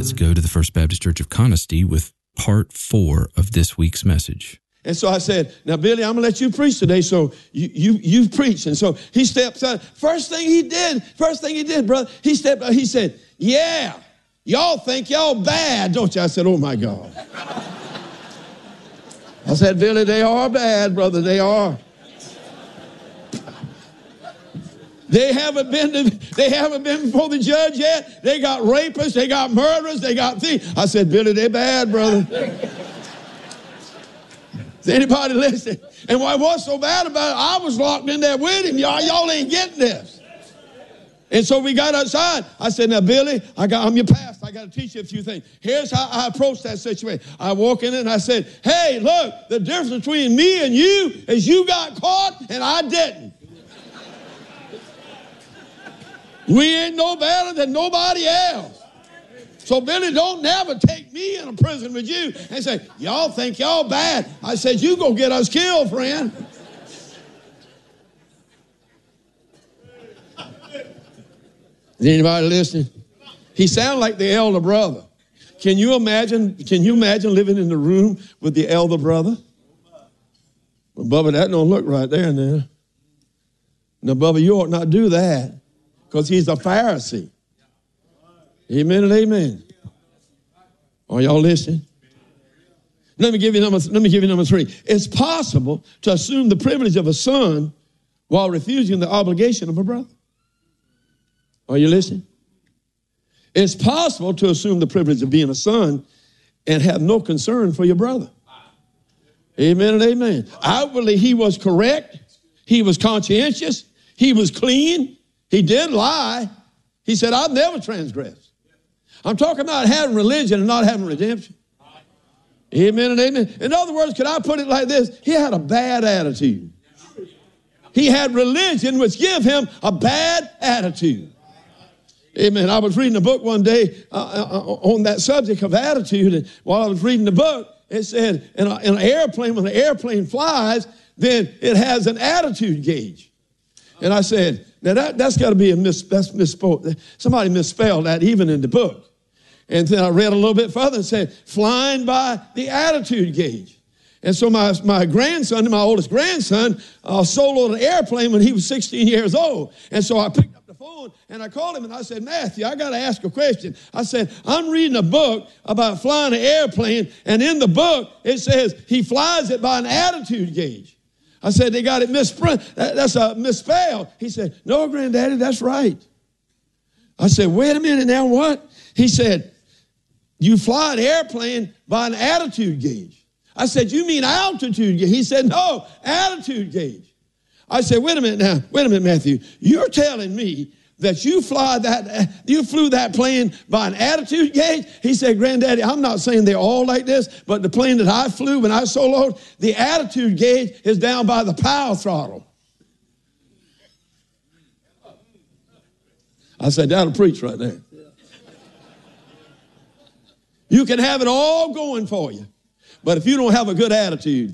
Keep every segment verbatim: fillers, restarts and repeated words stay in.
Let's go to the First Baptist Church of Conisty with part four of this week's message. And so I said, now, Billy, I'm going to let you preach today, so you, you, you preach. And so he steps out. First thing he did, first thing he did, brother, he stepped out. He said, yeah, y'all think y'all bad, don't you? I said, oh, my God. I said, Billy, they are bad, brother, they are. They haven't been to, they haven't been before the judge yet. They got rapists, they got murderers, they got thieves. I said, Billy, they're bad, brother. Is anybody listening? And what was so bad about it, I was locked in there with him. Y'all, y'all ain't getting this. And so we got outside. I said, now, Billy, I got, I'm your pastor. I got to teach you a few things. Here's how I approached that situation. I walk in and I said, hey, look, the difference between me and you is you got caught and I didn't. We ain't no better than nobody else. So, Billy, don't never take me in a prison with you and say, y'all think y'all bad. I said, you go get us killed, friend. Is anybody listening? He sounded like the elder brother. Can you imagine, can you imagine living in the room with the elder brother? Well, Bubba, that don't look right there now. Now, Bubba, you ought not do that. Because he's a Pharisee. Amen and amen. Are y'all listening? Let me give you number, let me give you number three. It's possible to assume the privilege of a son while refusing the obligation of a brother. Are you listening? It's possible to assume the privilege of being a son and have no concern for your brother. Amen and amen. Outwardly, he was correct. He was conscientious. He was clean. He did lie. He said, I've never transgressed. I'm talking about having religion and not having redemption. Amen and amen. In other words, could I put it like this? He had a bad attitude. He had religion which gave him a bad attitude. Amen. I was reading a book one day uh, uh, on that subject of attitude. And while I was reading the book, it said in, a, in an airplane, when an airplane flies, then it has an attitude gauge. And I said, now that, that's got to be a mis, that's misspoke. Somebody misspelled that even in the book. And then I read a little bit further and said, flying by the attitude gauge. And so my, my grandson, my oldest grandson, uh, soloed an airplane when he was sixteen years old. And so I picked up the phone and I called him and I said, Matthew, I got to ask a question. I said, I'm reading a book about flying an airplane. And in the book, it says he flies it by an attitude gauge. I said, they got it misspelled. That's a misspelled. He said, no, Granddaddy, that's right. I said, wait a minute now, what? He said, you fly an airplane by an attitude gauge. I said, you mean altitude gauge? He said, no, attitude gauge. I said, wait a minute now, wait a minute, Matthew. You're telling me that you fly that, you flew that plane by an attitude gauge? He said, Granddaddy, I'm not saying they're all like this, but the plane that I flew when I soloed, the attitude gauge is down by the power throttle. I said, that'll preach right there. You can have it all going for you, but if you don't have a good attitude.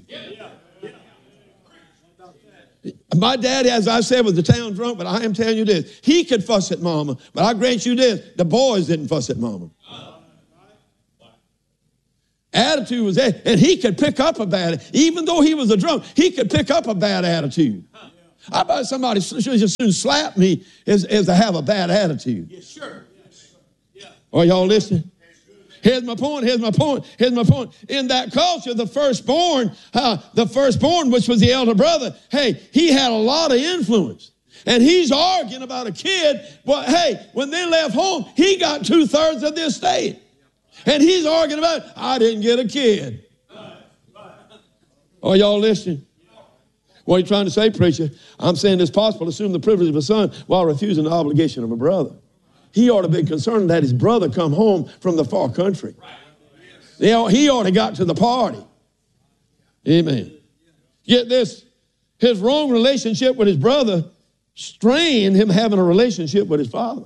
My daddy, as I said, was the town drunk, but I am telling you this. He could fuss at mama, but I grant you this, the boys didn't fuss at mama. Attitude was there, and he could pick up a bad, even though he was a drunk, he could pick up a bad attitude. I bet somebody should just soon slap me as, as to have a bad attitude. Yes, sure. Yeah. Are y'all listening? Here's my point, here's my point, here's my point. In that culture, the firstborn, uh, the firstborn, which was the elder brother, hey, he had a lot of influence. And he's arguing about a kid, but hey, when they left home, he got two-thirds of the estate. And he's arguing about, I didn't get a kid. Are y'all listening? What are you trying to say, preacher? I'm saying it's possible to assume the privilege of a son while refusing the obligation of a brother. He ought to be concerned that his brother come home from the far country. He ought, he ought to got to the party. Amen. Get this. His wrong relationship with his brother strained him having a relationship with his father.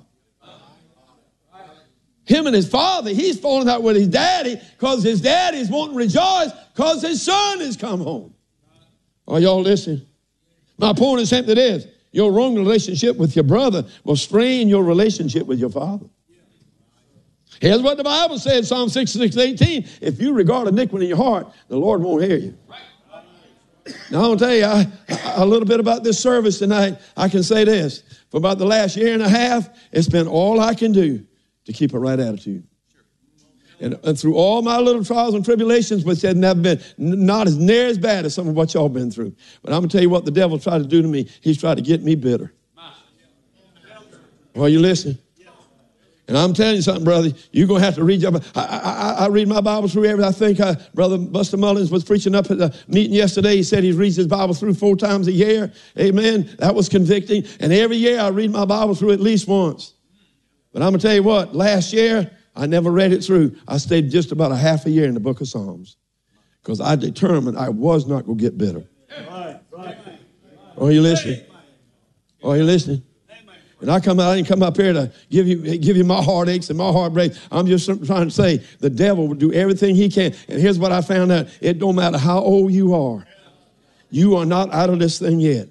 Him and his father, he's falling out with his daddy because his daddy's wanting to rejoice because his son has come home. Are y'all listening? My point is simply this. Your wrong relationship with your brother will strain your relationship with your father. Here's what the Bible says, Psalm sixty-six, eighteen. If you regard iniquity in your heart, the Lord won't hear you. Now, I'm going to tell you I, a little bit about this service tonight. I can say this. For about the last year and a half, it's been all I can do to keep a right attitude. And, and through all my little trials and tribulations, which have never been, not as near as bad as some of what y'all been through. But I'm going to tell you what the devil tried to do to me. He's tried to get me bitter. Are you listening? And I'm telling you something, brother. You're going to have to read your Bible. I, I, I read my Bible through every. I think uh, Brother Buster Mullins was preaching up at the meeting yesterday. He said he reads his Bible through four times a year. Amen. That was convicting. And every year I read my Bible through at least once. But I'm going to tell you what. Last year, I never read it through. I stayed just about a half a year in the book of Psalms because I determined I was not going to get bitter. Right, right. Are you listening? Are you listening? And I come out, I didn't come up here to give you give you my heartaches and my heartbreaks. I'm just trying to say the devil will do everything he can. And here's what I found out. It don't matter how old you are. You are not out of this thing yet.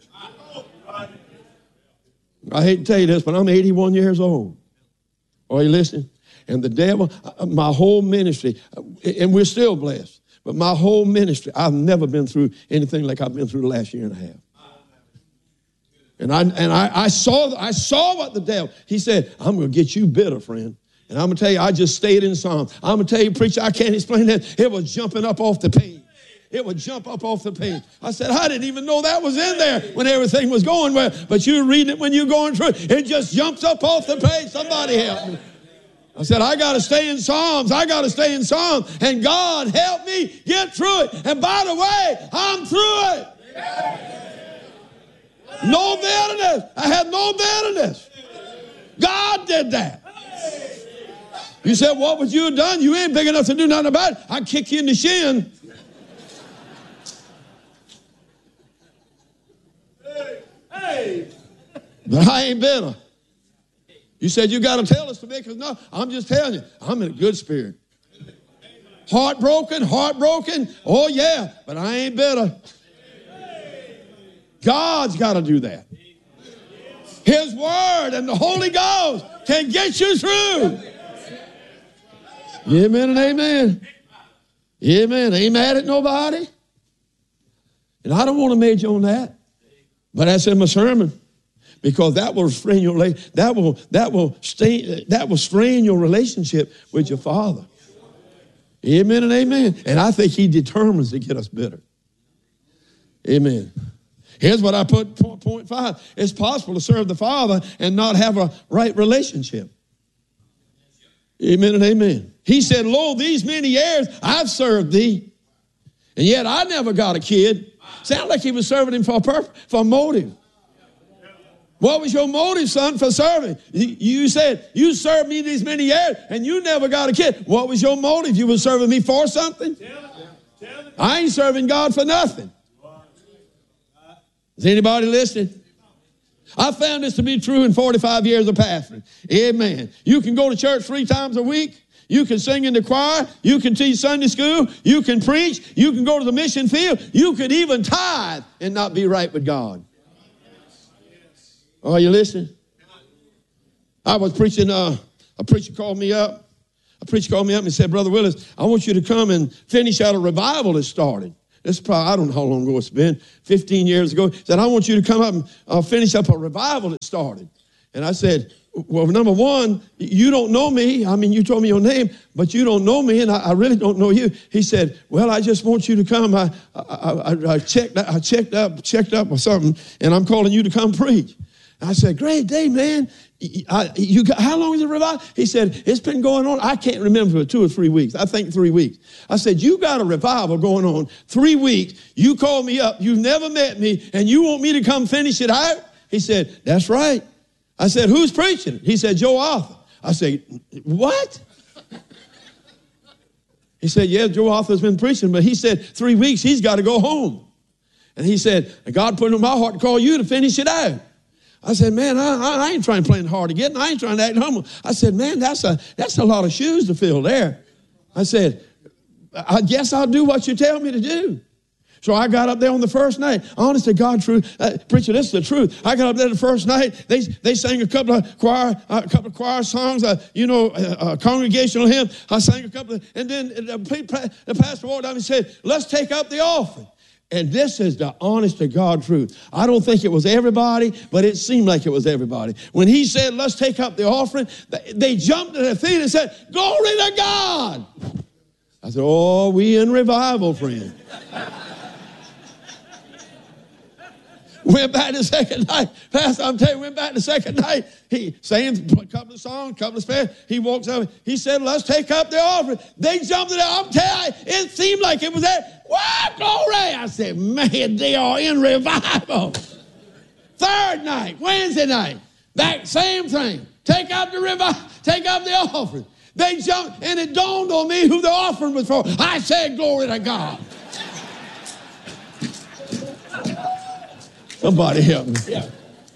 I hate to tell you this, but I'm eighty-one years old. Are you listening? And the devil, my whole ministry, and we're still blessed, but my whole ministry, I've never been through anything like I've been through the last year and a half. And I and I, I saw I saw what the devil, he said, I'm going to get you bitter, friend. And I'm going to tell you, I just stayed in Psalm. I'm going to tell you, preacher, I can't explain that. It was jumping up off the page. It would jump up off the page. I said, I didn't even know that was in there when everything was going well. But you're reading it when you're going through it. It just jumps up off the page. Somebody help me. I said, I got to stay in Psalms. I got to stay in Psalms. And God help me get through it. And by the way, I'm through it. No bitterness. I had no bitterness. God did that. You said, what would you have done? You ain't big enough to do nothing about it. I'd kick you in the shin. But I ain't bitter. You said you got to tell us to make us know. I'm just telling you, I'm in a good spirit. Heartbroken, heartbroken. Oh, yeah, but I ain't bitter. God's got to do that. His word and the Holy Ghost can get you through. Amen and amen. Amen. Ain't mad at nobody. And I don't want to major on that. But that's in my sermon. Because that will strain your that will that will stay that will strain your relationship with your Father. Amen and amen. And I think He determines to get us bitter. Amen. Here's what I put, point five. It's possible to serve the Father and not have a right relationship. Amen and amen. He said, lo, these many years I've served thee, and yet I never got a kid. Sound like he was serving him for a purpose, for a motive. What was your motive, son, for serving? You said, you served me these many years, and you never got a kid. What was your motive? You were serving me for something? I ain't serving God for nothing. Is anybody listening? I found this to be true in forty-five years of pastoring. Amen. You can go to church three times a week. You can sing in the choir. You can teach Sunday school. You can preach. You can go to the mission field. You could even tithe and not be right with God. Are you listening? I was preaching. Uh, a preacher called me up. A preacher called me up and said, Brother Willis, I want you to come and finish out a revival that started. This is probably, I don't know how long ago it's been, fifteen years ago. He said, I want you to come up and uh, finish up a revival that started. And I said, well, number one, you don't know me. I mean, you told me your name, but you don't know me, and I, I really don't know you. He said, well, I just want you to come. I, I, I, I, checked, I checked up, checked up or something, and I'm calling you to come preach. I said, great day, man. I, you got, how long is the revival? He said, it's been going on. I can't remember for two or three weeks. I think three weeks. I said, you got a revival going on three weeks. You called me up. You've never met me, and you want me to come finish it out? He said, that's right. I said, who's preaching? He said, Joe Arthur. I said, what? He said, yeah, Joe Arthur's been preaching, but he said three weeks, he's got to go home. And he said, God put it in my heart to call you to finish it out. I said, man, I, I ain't trying to play hard to get, and I ain't trying to act humble. I said, man, that's a, that's a lot of shoes to fill there. I said, I guess I'll do what you tell me to do. So I got up there on the first night. Honest to God, truth, uh, preacher, this is the truth. I got up there the first night. They they sang a couple of choir, uh, a couple of choir songs. Uh, you know, uh, uh, congregational hymn. I sang a couple of, and then the, the pastor walked down and said, "Let's take up the offering." And this is the honest to God truth. I don't think it was everybody, but it seemed like it was everybody. When he said, "Let's take up the offering," they jumped to their feet and said, "Glory to God." I said, "Oh, we in revival, friend." Went back the second night. Pastor, I'm telling you, went back the second night. He sang a couple of songs, a couple of spells. He walks up. He said, "Let's take up the offering." They jumped in there. I'm telling you, it seemed like it was there. What? Glory! I said, man, they are in revival. Third night, Wednesday night, that same thing. Take up the revival. Take up the offering. They jumped, and it dawned on me who the offering was for. I said, "Glory to God." Somebody help me. Yeah.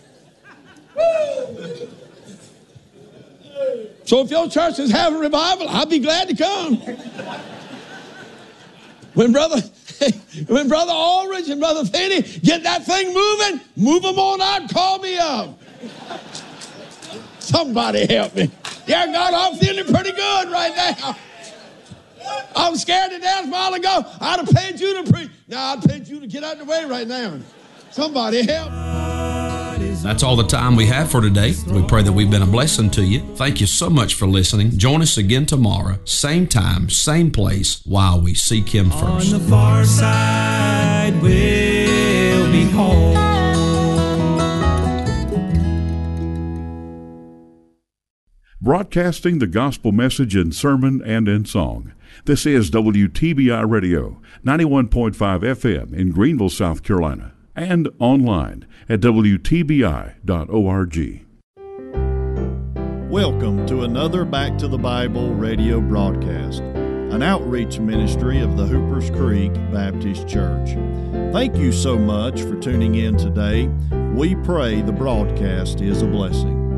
So if your church is having revival, I'll be glad to come. When brother, when brother Aldridge and brother Finney get that thing moving, move them on out, call me up. Somebody help me. Yeah, God, I'm feeling pretty good right now. I'm scared to death a while ago. I'd have paid you to preach. Now I'd paid you to get out of the way right now. Somebody help. That's all the time we have for today. We pray that we've been a blessing to you. Thank you so much for listening. Join us again tomorrow, same time, same place, while we seek Him first. On the far side, we'll be home. Broadcasting the gospel message in sermon and in song. This is W T B I Radio, ninety-one point five F M in Greenville, South Carolina, and online at W T B I dot org. Welcome to another Back to the Bible radio broadcast, an outreach ministry of the Hoopers Creek Baptist Church. Thank you so much for tuning in today. We pray the broadcast is a blessing.